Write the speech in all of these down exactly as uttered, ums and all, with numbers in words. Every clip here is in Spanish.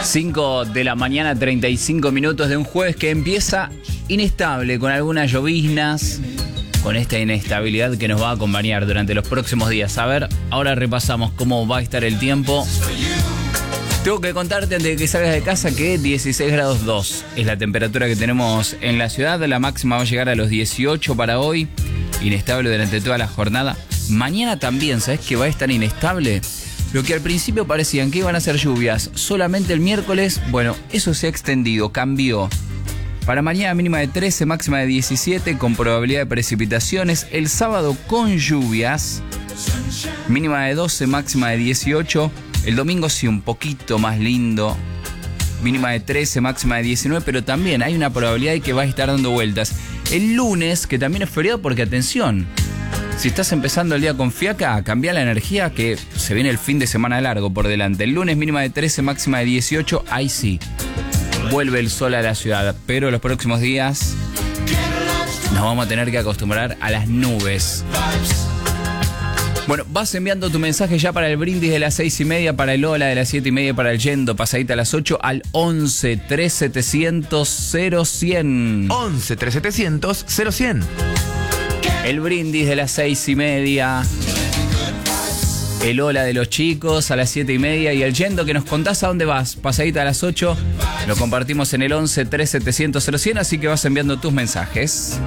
cinco de la mañana, treinta y cinco minutos de un jueves que empieza inestable, con algunas lloviznas, con esta inestabilidad que nos va a acompañar durante los próximos días. A ver, ahora repasamos cómo va a estar el tiempo. Tengo que contarte antes de que salgas de casa que dieciséis grados dos es la temperatura que tenemos en la ciudad. La máxima va a llegar a los dieciocho para hoy. Inestable durante toda la jornada. Mañana también, ¿sabes qué va a estar inestable? Lo que al principio parecían que iban a ser lluvias solamente el miércoles, bueno, eso se ha extendido, cambió. Para mañana mínima de trece, máxima de diecisiete, con probabilidad de precipitaciones. El sábado con lluvias, mínima de doce, máxima de dieciocho. El domingo sí, un poquito más lindo, mínima de trece, máxima de diecinueve, pero también hay una probabilidad de que va a estar dando vueltas. El lunes, que también es feriado, porque atención, si estás empezando el día con fiaca, cambia la energía que se viene el fin de semana largo por delante. El lunes mínima de trece, máxima de dieciocho, ahí sí, vuelve el sol a la ciudad, pero los próximos días nos vamos a tener que acostumbrar a las nubes. Bueno, vas enviando tu mensaje ya para el brindis de las seis y media, para el hola de las siete y media, para el yendo, pasadita a las ocho, al once, tres setecientos, cero cien. once, tres setecientos, cero cien. El brindis de las seis y media, el hola de los chicos a las siete y media y el yendo que nos contás a dónde vas, pasadita a las ocho, lo compartimos en el once, tres setecientos, cero cien, así que vas enviando tus mensajes.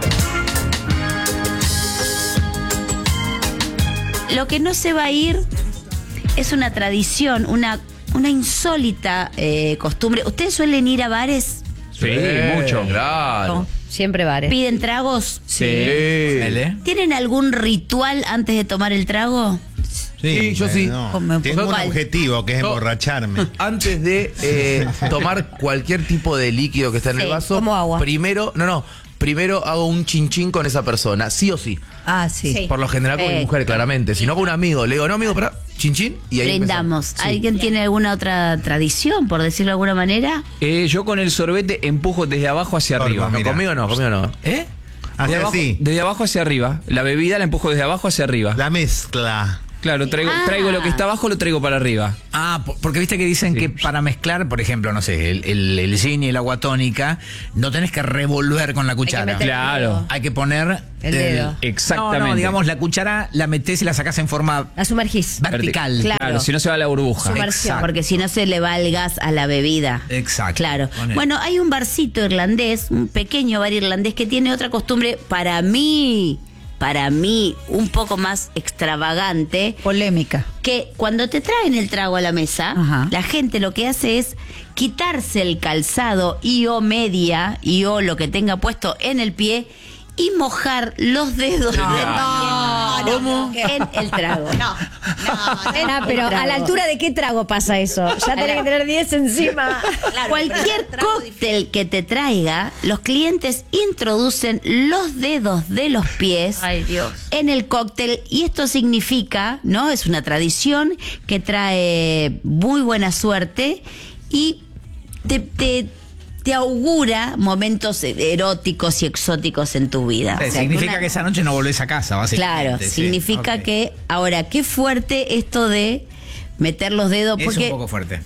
Lo que no se va a ir es una tradición, una, una insólita eh, costumbre. ¿Ustedes suelen ir a bares? Sí, mucho. Claro. No, siempre bares. ¿Piden tragos? Sí. ¿Tienen algún ritual antes de tomar el trago? Sí, yo sí. No. Como- Tengo un ¿Cuál? objetivo que es Yo- emborracharme. Antes de eh, tomar cualquier tipo de líquido que está en Sí, el vaso, como agua. primero, no, no, primero hago un chinchín con esa persona, sí o sí. Ah, sí. Sí. Por lo general con mi Eh, mujer, claramente. Si no con un amigo, le digo, no, amigo, para, chinchín, y ahí Brindamos. empezamos. Sí. ¿Alguien tiene alguna otra tradición, por decirlo de alguna manera? Eh, yo con el sorbete empujo desde abajo hacia Forma, arriba. No, mira. conmigo no, conmigo no. ¿Eh? Así, Desde abajo, así. desde abajo hacia arriba. La bebida la empujo desde abajo hacia arriba. La mezcla. Claro, traigo, Ah. traigo lo que está abajo, lo traigo para arriba. Ah, por- porque viste que dicen Sí. que para mezclar, por ejemplo, no sé, el, el, el gin y el agua tónica, no tenés que revolver con la cuchara. meter el Claro. dedo. Hay que poner El dedo. Exactamente. No, no, digamos, la cuchara la metés y la sacás en forma La sumergís. vertical. Claro. Claro, si no se va la burbuja. Sumersión. Exacto. Porque si no se le va el gas a la bebida. Exacto. Claro. Ponele. Bueno, hay un barcito irlandés, un pequeño bar irlandés que tiene otra costumbre para mí, para mí, un poco más extravagante, Polémica. que cuando te traen el trago a la mesa, Ajá. la gente lo que hace es quitarse el calzado y o media y o lo que tenga puesto en el pie y mojar los dedos del pie ¿Cómo? en el trago. No, Ah, pero ¿a la altura de qué trago pasa eso? Ya tenés que tener diez encima. Cualquier cóctel que te traiga, los clientes introducen los dedos de los pies Ay, Dios. en el cóctel y esto significa, ¿no? Es una tradición que trae muy buena suerte y te, te, te augura momentos eróticos y exóticos en tu vida. Eh, O sea, significa una- que esa noche no volvés a casa, básicamente. Claro, sí. significa Ok. que... Ahora, qué fuerte esto de meter los dedos, Es porque un poco fuerte.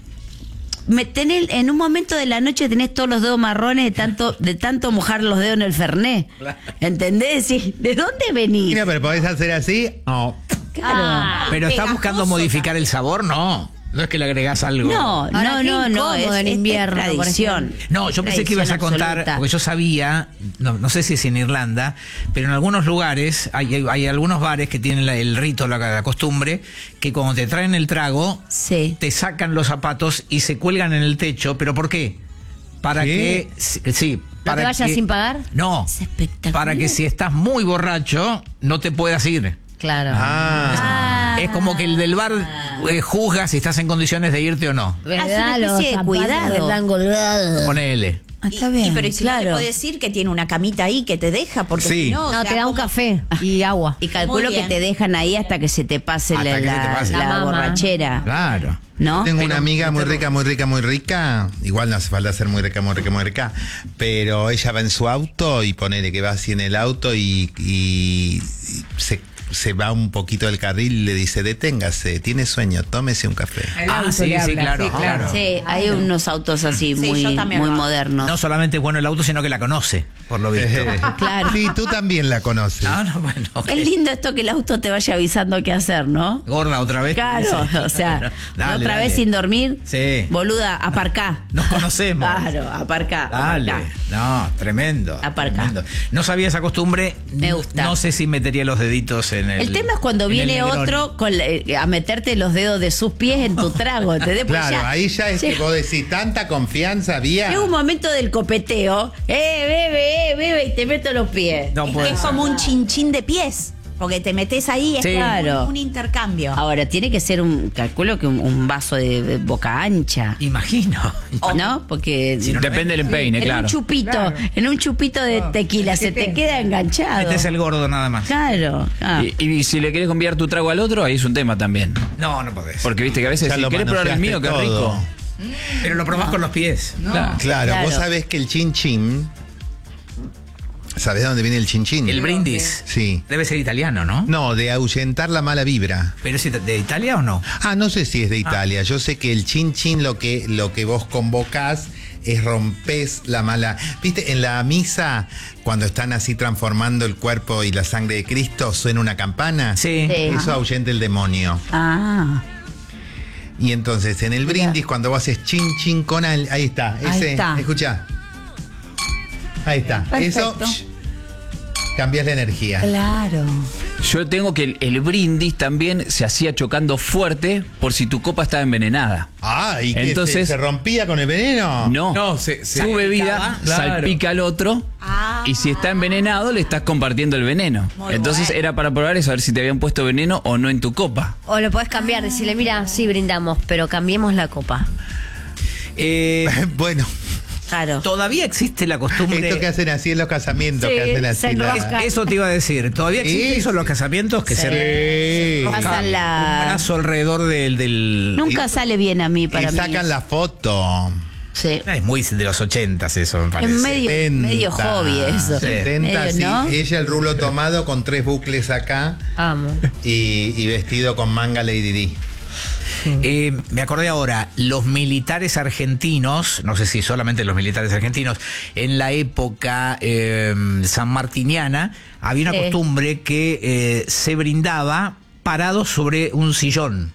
me tenés, en un momento de la noche tenés todos los dedos marrones de tanto, de tanto mojar los dedos en el fernet. ¿Entendés? Sí. ¿De dónde venís? Mira, pero podés hacer así. No. Claro. Pero estás buscando modificar el sabor, no. No es que le agregás algo. No, Ahora, no, qué no, no. incómodo Es, en es invierno, por tradición. No, yo pensé que ibas a Tradición contar, absoluta. porque yo sabía, no, no sé si es en Irlanda, pero en algunos lugares hay, hay, hay algunos bares que tienen la- el rito, la, la costumbre, que cuando te traen el trago, Sí. te sacan los zapatos y se cuelgan en el techo. ¿Pero por qué? Para ¿Sí? que... Sí, sí, para te vayas que- sin pagar? No, Es espectacular. para que si estás muy borracho, no te puedas ir. Claro. Ah. Es como que el del bar eh, juzga si estás en condiciones de irte o no. Hace una especie de cuidado. Ponele. Ah, está Y- bien, y, pero ¿y si no claro. te puede decir que tiene una camita ahí que te deja? Porque Sí. si no, o No, sea, te da un como- café y agua. Y calculo Muy que bien. te dejan ahí hasta que se te pase Hasta la, que se te la- pase. la La mama. borrachera. Claro. ¿No? Tengo Pero- una amiga muy rica, muy rica, muy rica. Igual no hace falta ser muy rica, muy rica, muy rica. Pero ella va en su auto y ponele que va así en el auto y, y- y se se va un poquito del carril y le dice, deténgase, tiene sueño, tómese un café. El Ah, auto sí, le sí, habla, claro, claro. Sí, hay unos autos así Sí, muy, yo también muy lo hago. modernos. No solamente es bueno el auto, sino que la conoce, por lo visto. Claro. Sí, tú también la conoces. No, no, bueno, ok. Es lindo esto que el auto te vaya avisando qué hacer, ¿no? Gorda otra vez. Claro, Sí. o sea, Dale, otra dale. vez sin dormir. Sí. Boluda, aparcá. Nos conocemos. Claro, aparcá. Dale. aparcá. No, tremendo. Aparcá. tremendo. No sabía esa costumbre. Me gusta. No sé si metería los deditos en el. El tema es cuando en el viene Negroni. otro con la- eh, a meterte los dedos de sus pies en tu trago. ¿Entendés? Pues Claro, ya- ahí ya es que llega- vos decís, tanta confianza había. Llega un momento del copeteo. Eh, bebe, eh, bebe, y te meto los pies. No Es puede que es ser. como un chinchín de pies. Porque te metes ahí, es Sí. como Claro. un, un intercambio. Ahora, tiene que ser un, calculo que un, un vaso de, de boca ancha. Imagino. ¿No? Porque Si no- Depende del empeine, en claro. un chupito, en un chupito de tequila se te queda enganchado. Este es el gordo nada más. Claro. Ah. Y, y si le querés cambiar tu trago al otro, ahí es un tema también. No, no podés. Porque viste que a veces Ya si lo querés probar el mío, qué manoseaste rico. todo. Pero lo probás con los pies. Claro. Claro, Claro. vos sabés que el chin chin. ¿Sabés de dónde viene el chin chin? El brindis. Sí. Debe ser italiano, ¿no? No, de ahuyentar la mala vibra. ¿Pero es ita- de Italia o no? Ah, no sé si es de Italia. Yo sé que el chin chin lo que, lo que vos convocás es rompés la mala. ¿Viste? En la misa, cuando están así transformando el cuerpo y la sangre de Cristo, suena una campana. Sí. Sí. Eso ahuyenta el demonio. Ah. Y entonces en el brindis, cuando vos haces chin chin con al, ahí está, Ahí ese, está. escuchá. Ahí está. Eso Perfecto. psh, cambias la energía. Claro. Yo tengo que el, el brindis también se hacía chocando fuerte por si tu copa estaba envenenada. Ah, ¿y qué, Entonces- se, se rompía con el veneno? No, No, se- se- tu bebida Claro. salpica al otro Ah. y si está envenenado le estás compartiendo el veneno. Muy Entonces bueno. era para probar eso, a ver si te habían puesto veneno o no en tu copa. O lo podés cambiar, decirle, mira, sí brindamos, pero cambiemos la copa. Eh, Bueno, Claro. todavía existe la costumbre. esto que hacen así en los casamientos, Sí, que hacen se así. la- enrosca. Eso te iba a decir. ¿Todavía existe Sí. eso en los casamientos? Que se Sí. Pasan un la... brazo alrededor del. del Nunca sale bien a mí para Y mí. sacan la foto. Sí. Ah, es muy de los ochentas eso, me Es parece. medio, setenta, medio hobby eso. setenta, Medio, sí. ¿no? Ella el rulo tomado con tres bucles acá Amo. y, y vestido con manga Lady Di. Eh, me acordé ahora, los militares argentinos, no sé si solamente los militares argentinos, en la época eh, sanmartiniana había una Sí. costumbre que eh, se brindaba parado sobre un sillón.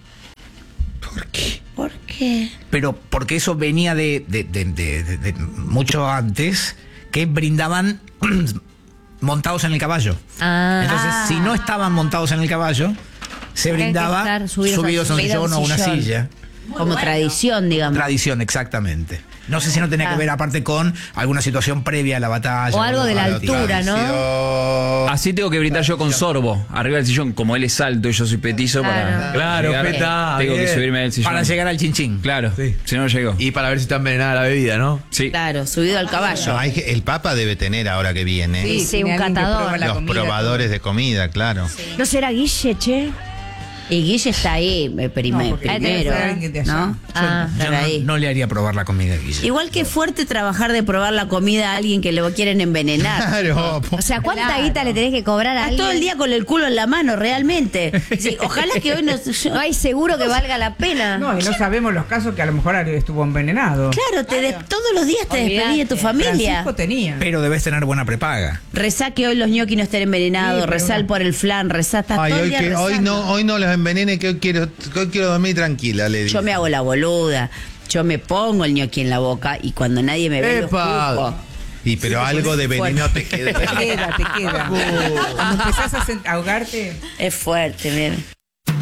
¿Por qué? Pero porque eso venía de, de- de- de- de- de mucho antes, que brindaban montados en el caballo. Ah. Entonces, si no estaban montados en el caballo, se Tenían que brindaba estar subidos subidos, a- a un subidos sillón a o un una sillón. silla. Como tradición, digamos. Tradición, exactamente. No sé si no tenía que ver aparte con alguna situación previa a la batalla. O algo de la algo altura, ¿no? Tradición. Así tengo que brindar yo con sorbo, arriba del sillón, como él es alto y yo soy petizo para Claro, llegar, peta, tengo que bien. subirme del sillón. Para llegar al chinchín. Claro, Sí. si no no llego. Y para ver si está envenenada la bebida, ¿no? Sí. Claro, subido al No, caballo. hay que- el Papa debe tener ahora que viene. Sí, sí, tiene un alguien que catador. prueba la Los comida, probadores de comida, claro. ¿No será Guille, che? Y Guille está ahí eh, prime- No, porque primero, debe ser alguien de allá. ¿no? Ah, Yo Estar no, ahí. no le haría probar la comida, Guille. Igual que fuerte trabajar de probar la comida a alguien que lo quieren envenenar. Claro. O sea, ¿cuánta Claro. guita le tenés que cobrar a Estás alguien? todo el día con el culo en la mano, realmente. Sí, ojalá que hoy no... No hay seguro que valga la pena. No, y no sabemos los casos que a lo mejor estuvo envenenado. Claro, te des- todos los días te despedís de tu familia. Francisco tenía. Pero debes tener buena prepaga. Rezá que hoy los ñoquis no estén envenenados, Sí, pero rezá no. por el flan, rezá, estás Ay, todo el hoy, día que, hoy, rezando. no, hoy no los envenene, que hoy quiero, que hoy quiero dormir tranquila, le digo. Yo me hago la boluda, yo me pongo el ñoqui en la boca y cuando nadie me ve lo ¡Epa! escupo. Y pero algo de veneno te queda. Te queda, te queda. Cuando empezás a sen- ahogarte. Es fuerte, miren.